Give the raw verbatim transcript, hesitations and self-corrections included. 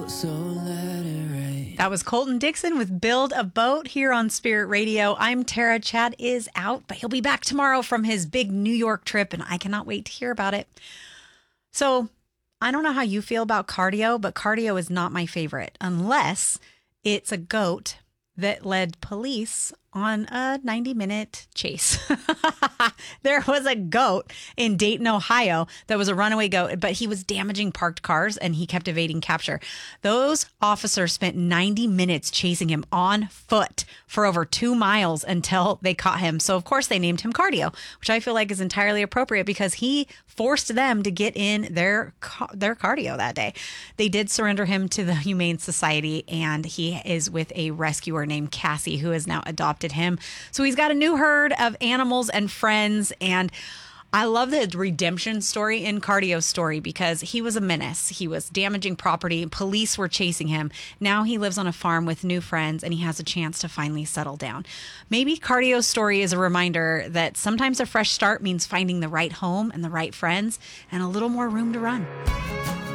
so let it rain. That was Colton Dixon with Build a Boat here on Spirit Radio. I'm Tara. Chad is out, but he'll be back tomorrow from his big New York trip, and I cannot wait to hear about it. So I don't know how you feel about cardio, but cardio is not my favorite unless it's a goat that led police on a ninety minute chase. There was a goat in Dayton, Ohio that was a runaway goat, but he was damaging parked cars and he kept evading capture. Those officers spent ninety minutes chasing him on foot for over two miles until they caught him. So of course they named him Cardio, which I feel like is entirely appropriate because he forced them to get in their their cardio that day. They did surrender him to the Humane Society, and he is with a rescuer named Cassie, who has now adopted him. So he's got a new herd of animals and friends, and I love the redemption story in Cardio's story because he was a menace. He was damaging property. Police were chasing him. Now he lives on a farm with new friends, and he has a chance to finally settle down. Maybe Cardio's story is a reminder that sometimes a fresh start means finding the right home and the right friends and a little more room to run.